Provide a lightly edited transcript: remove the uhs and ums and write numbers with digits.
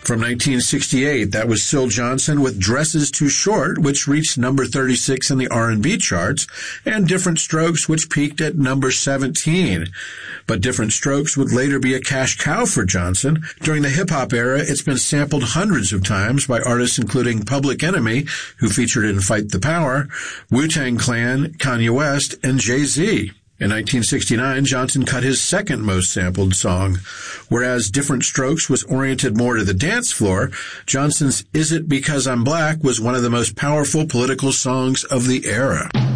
From 1968, that was Syl Johnson with Dresses Too Short, which reached number 36 in the R&B charts, and Different Strokes, which peaked at number 17. But Different Strokes would later be a cash cow for Johnson. During the hip-hop era, it's been sampled hundreds of times by artists including Public Enemy, who featured in Fight the Power, Wu-Tang Clan, Kanye West, and Jay-Z. In 1969, Johnson cut his second most sampled song. Whereas Different Strokes was oriented more to the dance floor, Johnson's Is It Because I'm Black was one of the most powerful political songs of the era.